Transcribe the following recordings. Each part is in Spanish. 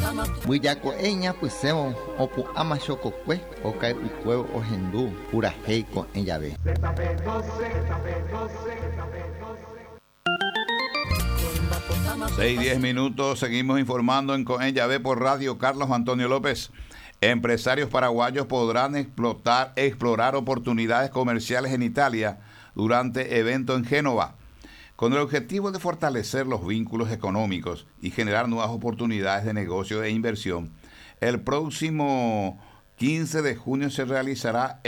Buyako eña puseo opu amachokokwe okai ukweo ohendu pura heiko en llave. 6:10. Seguimos informando en Coen Llave por Radio Carlos Antonio López. Empresarios paraguayos podrán explorar oportunidades comerciales en Italia durante evento en Génova. Con el objetivo de fortalecer los vínculos económicos y generar nuevas oportunidades de negocio e inversión, el próximo 15 de junio se realizará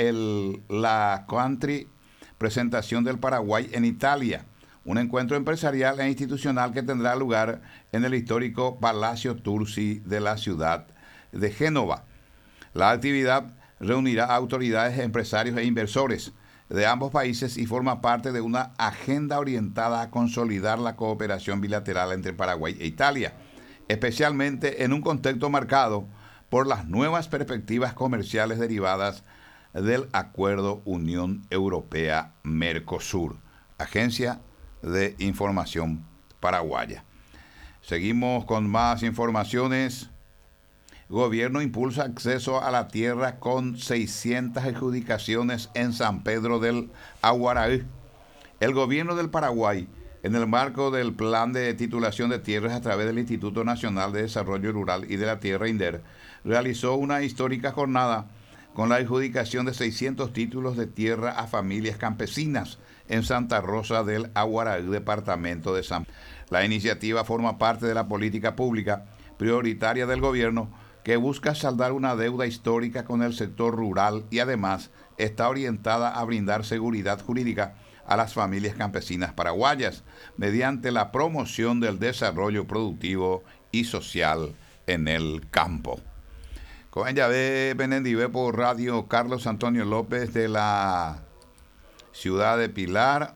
la Country Presentación del Paraguay en Italia, un encuentro empresarial e institucional que tendrá lugar en el histórico Palacio Tursi de la ciudad de Génova. La actividad reunirá a autoridades, empresarios e inversores de ambos países y forma parte de una agenda orientada a consolidar la cooperación bilateral entre Paraguay e Italia, especialmente en un contexto marcado por las nuevas perspectivas comerciales derivadas del Acuerdo Unión Europea-Mercosur. Agencia de Información Paraguaya. Seguimos con más informaciones. Gobierno impulsa acceso a la tierra con 600 adjudicaciones en San Pedro del Aguaraí. El gobierno del Paraguay, en el marco del plan de titulación de tierras a través del Instituto Nacional de Desarrollo Rural y de la Tierra INDER, realizó una histórica jornada con la adjudicación de 600 títulos de tierra a familias campesinas en Santa Rosa del Aguaraí, departamento de San Pedro. La iniciativa forma parte de la política pública prioritaria del gobierno que busca saldar una deuda histórica con el sector rural y además está orientada a brindar seguridad jurídica a las familias campesinas paraguayas mediante la promoción del desarrollo productivo y social en el campo. Coen Llave Benendivé por Radio Carlos Antonio López de la ciudad de Pilar.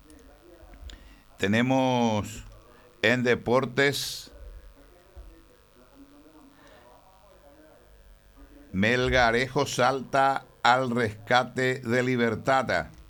Tenemos en deportes Melgarejo salta al rescate de Libertad.